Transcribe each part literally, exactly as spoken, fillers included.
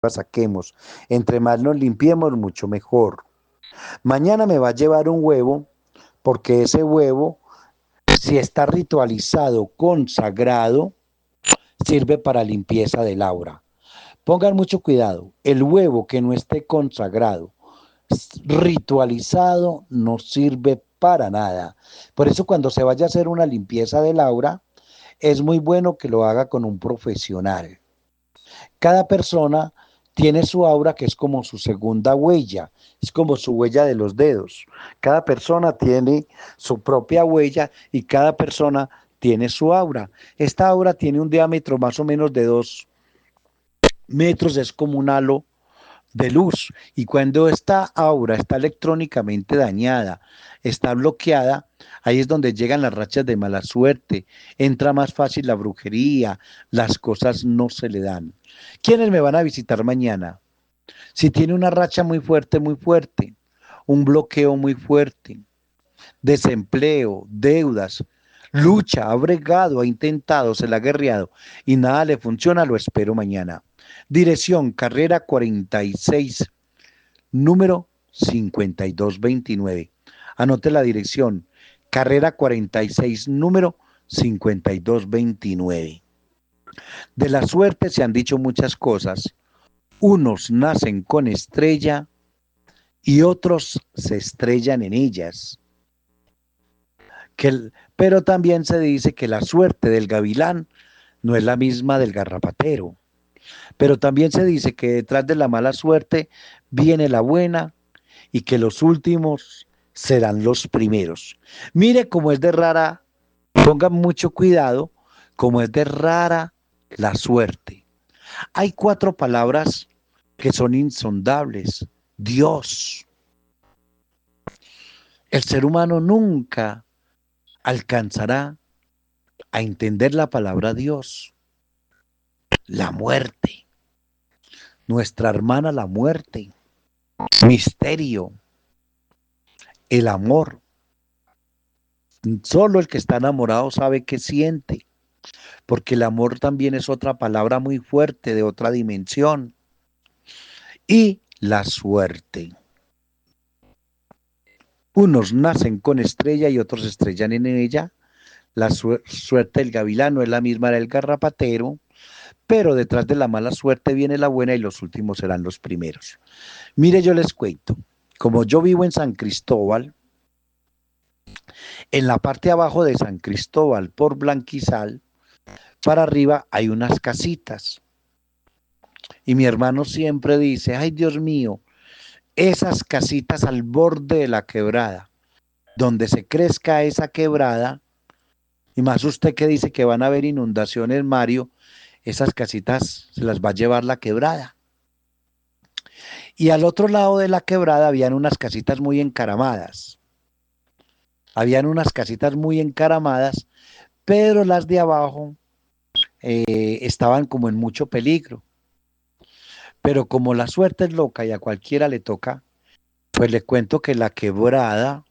saquemos. Entre más nos limpiemos, mucho mejor. Mañana me va a llevar un huevo, porque ese huevo, si está ritualizado, consagrado, sirve para limpieza del aura. Pongan mucho cuidado, el huevo que no esté consagrado, ritualizado, no sirve para nada. Por eso cuando se vaya a hacer una limpieza del aura, es muy bueno que lo haga con un profesional. Cada persona tiene su aura que es como su segunda huella, es como su huella de los dedos. Cada persona tiene su propia huella y cada persona tiene su aura. Esta aura tiene un diámetro más o menos de dos metros, es como un halo de luz. Y cuando esta aura está electrónicamente dañada, está bloqueada, ahí es donde llegan las rachas de mala suerte, entra más fácil la brujería, las cosas no se le dan. ¿Quiénes me van a visitar mañana? Si tiene una racha muy fuerte, muy fuerte, un bloqueo muy fuerte, desempleo, deudas, lucha, ha bregado, ha intentado, se la ha guerreado y nada le funciona, lo espero mañana. Dirección, carrera cuarenta y seis, número cincuenta y dos veintinueve. Anote la dirección, carrera cuarenta y seis, número cincuenta y dos veintinueve. De la suerte se han dicho muchas cosas. Unos nacen con estrella y otros se estrellan en ellas. Que el, pero también se dice que la suerte del gavilán no es la misma del garrapatero. Pero también se dice que detrás de la mala suerte viene la buena y que los últimos serán los primeros. Mire cómo es de rara, pongan mucho cuidado, cómo es de rara la suerte. Hay cuatro palabras que son insondables. Dios. El ser humano nunca alcanzará a entender la palabra Dios. La muerte. Nuestra hermana la muerte. Misterio. El amor. Solo el que está enamorado sabe qué siente, porque el amor también es otra palabra muy fuerte de otra dimensión. Y la suerte. Unos nacen con estrella y otros estrellan en ella. La su suerte del gavilán no es la misma del garrapatero, pero detrás de la mala suerte viene la buena y los últimos serán los primeros. Mire, yo les cuento, como yo vivo en San Cristóbal, en la parte abajo de San Cristóbal por Blanquizal, para arriba hay unas casitas. Y mi hermano siempre dice, ay Dios mío, esas casitas al borde de la quebrada, donde se crezca esa quebrada, y más usted que dice que van a haber inundaciones, Mario, esas casitas se las va a llevar la quebrada. Y al otro lado de la quebrada habían unas casitas muy encaramadas. Habían unas casitas muy encaramadas, pero las de abajo eh, estaban como en mucho peligro. Pero como la suerte es loca y a cualquiera le toca, pues le cuento que la quebrada,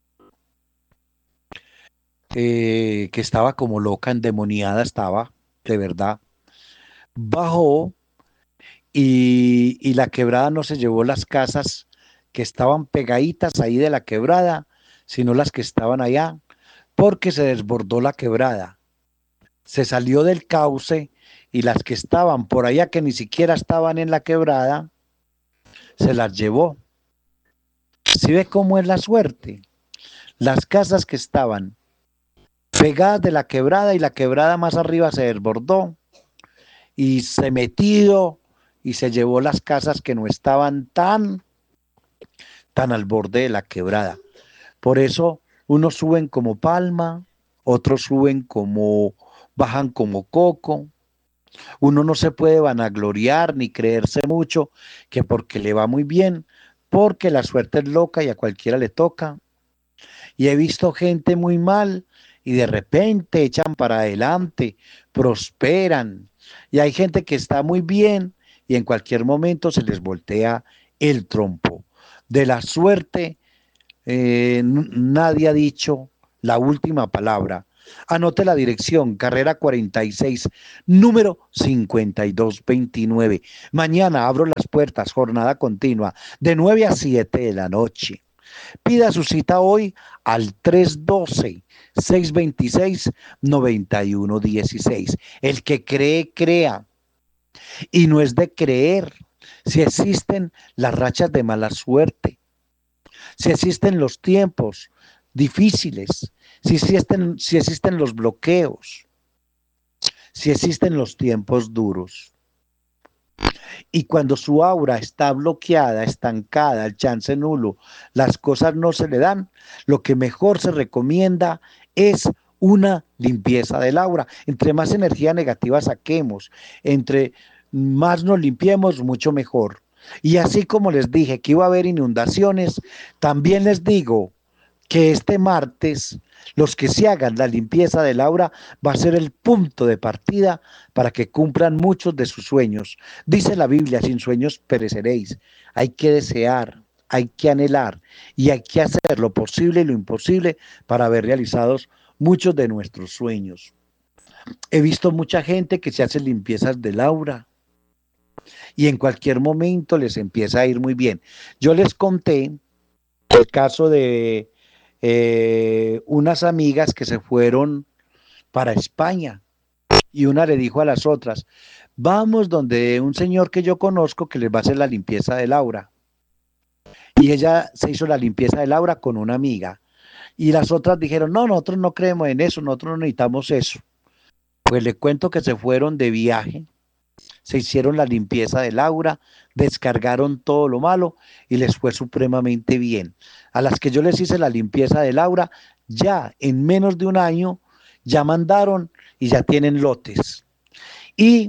eh, que estaba como loca, endemoniada estaba, de verdad, bajó y, y la quebrada no se llevó las casas que estaban pegaditas ahí de la quebrada, sino las que estaban allá, porque se desbordó la quebrada. Se salió del cauce y las que estaban por allá, que ni siquiera estaban en la quebrada, se las llevó. ¿Sí ve cómo es la suerte? Las casas que estaban pegadas de la quebrada y la quebrada más arriba se desbordó y se metió y se llevó las casas que no estaban tan, tan al borde de la quebrada. Por eso unos suben como palma, otros suben como, bajan como coco. Uno no se puede vanagloriar ni creerse mucho que porque le va muy bien, porque la suerte es loca y a cualquiera le toca. Y he visto gente muy mal y de repente echan para adelante, prosperan. Y hay gente que está muy bien y en cualquier momento se les voltea el trompo. De la suerte, eh, nadie ha dicho la última palabra. Anote la dirección, carrera cuarenta y seis, número cincuenta y dos veintinueve. Mañana abro las puertas, jornada continua, de nueve a siete de la noche. Pida su cita hoy al tres uno dos, seis dos seis, nueve uno uno seis. El que cree, crea. Y no es de creer. Si existen las rachas de mala suerte, si existen los tiempos difíciles, si existen, si existen los bloqueos, si existen los tiempos duros. Y cuando su aura está bloqueada, estancada, el chance nulo, las cosas no se le dan, lo que mejor se recomienda es una limpieza del aura. Entre más energía negativa saquemos, entre más nos limpiemos, mucho mejor. Y así como les dije que iba a haber inundaciones, también les digo que este martes los que se hagan la limpieza del aura va a ser el punto de partida para que cumplan muchos de sus sueños. Dice la Biblia, sin sueños pereceréis. Hay que desear, hay que anhelar y hay que hacer lo posible y lo imposible para ver realizados muchos de nuestros sueños. He visto mucha gente que se hace limpiezas del aura y en cualquier momento les empieza a ir muy bien. Yo les conté el caso de eh, unas amigas que se fueron para España y una le dijo a las otras, vamos donde un señor que yo conozco que les va a hacer la limpieza del aura. Y ella se hizo la limpieza del aura con una amiga. Y las otras dijeron, no, nosotros no creemos en eso, nosotros no necesitamos eso. Pues le cuento que se fueron de viaje, se hicieron la limpieza del aura, descargaron todo lo malo y les fue supremamente bien. A las que yo les hice la limpieza del aura, ya en menos de un año, ya mandaron y ya tienen lotes. Y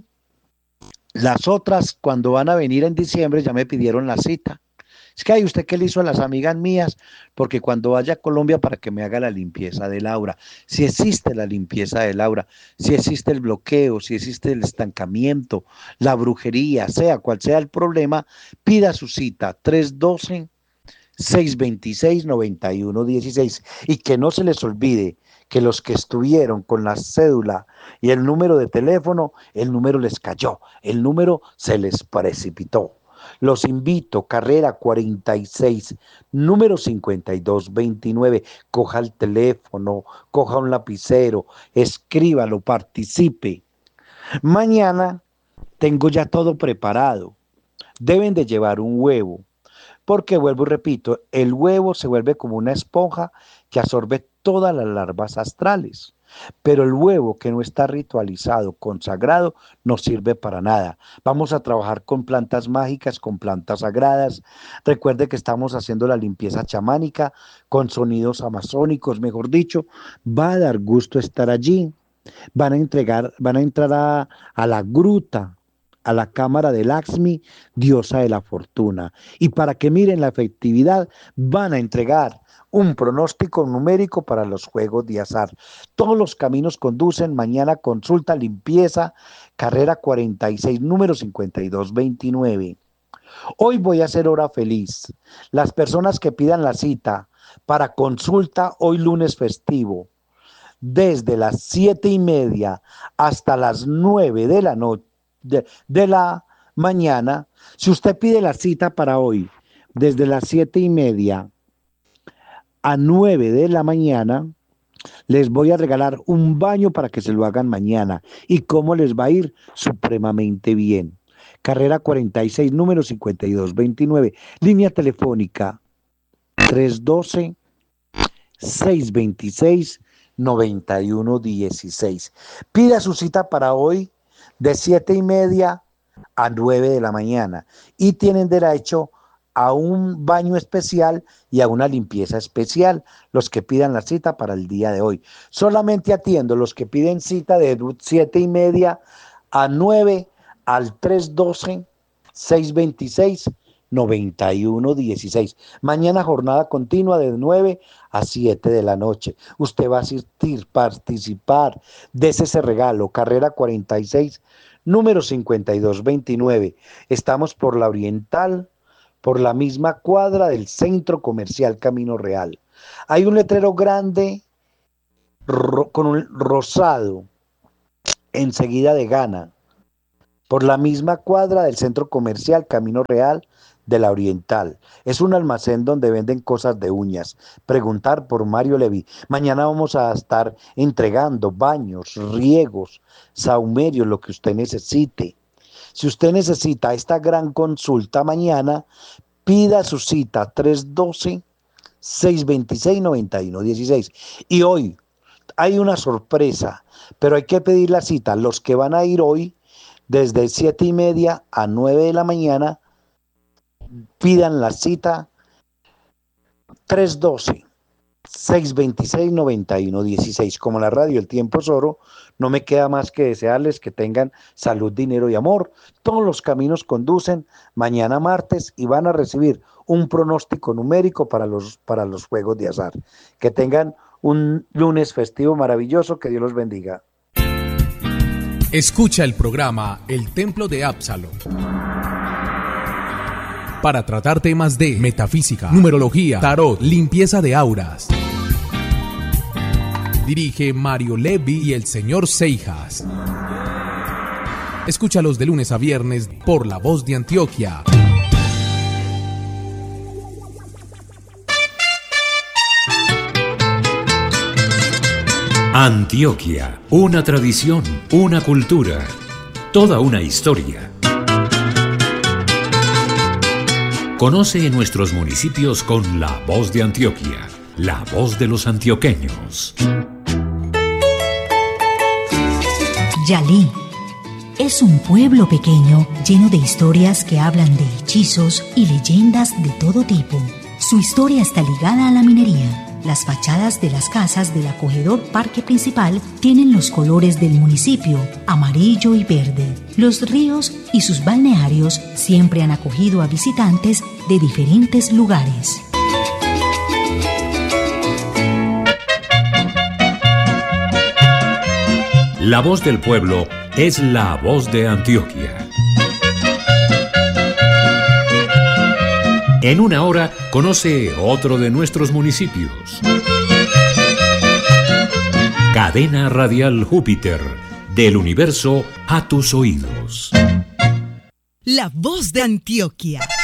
las otras, cuando van a venir en diciembre, ya me pidieron la cita. Es que, ay, ¿usted qué le hizo a las amigas mías? Porque cuando vaya a Colombia para que me haga la limpieza del aura. Si existe la limpieza del aura, si existe el bloqueo, si existe el estancamiento, la brujería, sea cual sea el problema, pida su cita tres uno dos, seis dos seis, nueve uno uno seis. Y que no se les olvide que los que estuvieron con la cédula y el número de teléfono, el número les cayó, el número se les precipitó. Los invito, carrera cuarenta y seis, número cincuenta y dos veintinueve. Coja el teléfono, coja un lapicero, escríbalo, participe. Mañana tengo ya todo preparado. Deben de llevar un huevo, porque vuelvo y repito, el huevo se vuelve como una esponja que absorbe todas las larvas astrales. Pero el huevo que no está ritualizado, consagrado, no sirve para nada. Vamos a trabajar con plantas mágicas, con plantas sagradas. Recuerde que estamos haciendo la limpieza chamánica con sonidos amazónicos, mejor dicho. Va a dar gusto estar allí. Van a entregar, van a entrar a, a la gruta, a la cámara de Lakshmi, diosa de la fortuna. Y para que miren la efectividad, van a entregar un pronóstico numérico para los juegos de azar. Todos los caminos conducen. Mañana consulta, limpieza, carrera cuarenta y seis, número cincuenta y dos veintinueve. Hoy voy a hacer hora feliz. Las personas que pidan la cita para consulta hoy lunes festivo, desde las siete y media hasta las nueve de la noche, de, de la mañana, si usted pide la cita para hoy, desde las siete y media a nueve de la mañana, les voy a regalar un baño para que se lo hagan mañana. ¿Y cómo les va a ir? Supremamente bien. Carrera cuarenta y seis, número cincuenta y dos veintinueve. Línea telefónica tres uno dos, seis dos seis, nueve uno uno seis. Pida su cita para hoy de siete y media a nueve de la mañana y tienen derecho a un baño especial y a una limpieza especial, los que pidan la cita para el día de hoy. Solamente atiendo los que piden cita de siete y media a nueve al tres uno dos, seis dos seis, nueve uno uno seis. Mañana jornada continua de nueve a siete de la noche. Usted va a asistir, participar, des ese regalo. Carrera cuarenta y seis, número cincuenta y dos veintinueve. Estamos por la Oriental, por la misma cuadra del Centro Comercial Camino Real. Hay un letrero grande ro, con un rosado enseguida de Gana, por la misma cuadra del centro comercial Camino Real de la Oriental. Es un almacén donde venden cosas de uñas. Preguntar por Mario Levi. Mañana vamos a estar entregando baños, riegos, saumerios, lo que usted necesite. Si usted necesita esta gran consulta mañana, pida su cita tres uno dos, seis dos seis, nueve uno uno seis. Y hoy hay una sorpresa, pero hay que pedir la cita. Los que van a ir hoy, desde siete y media a nueve de la mañana, pidan la cita tres uno dos, seis dos seis, nueve uno uno seis. Como la radio El Tiempo es Oro, no me queda más que desearles que tengan salud, dinero y amor. Todos los caminos conducen mañana martes y van a recibir un pronóstico numérico para los, para los juegos de azar. Que tengan un lunes festivo maravilloso, que Dios los bendiga. Escucha el programa El Templo de Absalom para tratar temas de metafísica, numerología, tarot, limpieza de auras. Dirige Mario Levi y el señor Seijas. Escúchalos de lunes a viernes por La Voz de Antioquia. Antioquia, una tradición, una cultura, toda una historia. Conoce nuestros municipios con La Voz de Antioquia, la voz de los antioqueños. Yalí es un pueblo pequeño lleno de historias que hablan de hechizos y leyendas de todo tipo. Su historia está ligada a la minería. Las fachadas de las casas del acogedor parque principal tienen los colores del municipio, amarillo y verde. Los ríos y sus balnearios siempre han acogido a visitantes de diferentes lugares. La voz del pueblo es la voz de Antioquia. En una hora, conoce otro de nuestros municipios. Cadena Radial Júpiter, del universo a tus oídos. La Voz de Antioquia.